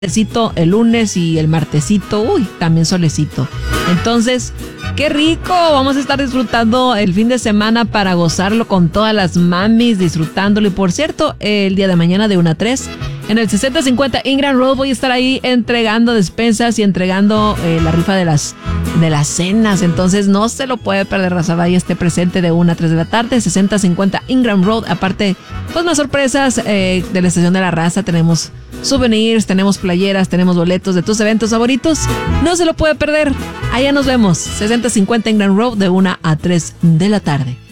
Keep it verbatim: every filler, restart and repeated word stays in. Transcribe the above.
solecito el lunes y el martesito, uy, también solecito. Entonces, qué rico, vamos a estar disfrutando el fin de semana para gozarlo con todas las mamis, disfrutándolo. Y por cierto, el día de mañana de una a tres, en el sesenta cincuenta Ingram Road voy a estar ahí entregando despensas y entregando eh, la rifa de las, de las cenas. Entonces no se lo puede perder, raza, vaya, esté presente de una a tres de la tarde, sesenta cincuenta Ingram Road. Aparte, pues más sorpresas eh, de la Estación de la Raza, tenemos souvenirs, tenemos playeras, tenemos boletos de tus eventos favoritos. No se lo puede perder. Allá nos vemos. sesenta cincuenta Ingram Road de una a tres de la tarde.